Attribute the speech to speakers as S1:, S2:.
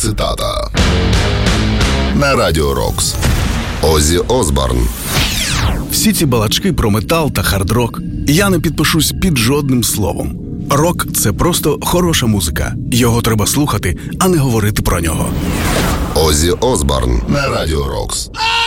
S1: цитата. На Радіо Рокс. Оззі Осборн.
S2: Всі ці балачки про метал та хард-рок я не підпишусь під жодним словом. Рок – це просто хороша музика. Його треба слухати, а не говорити про нього.
S1: Оззі Осборн на Радіо Рокс.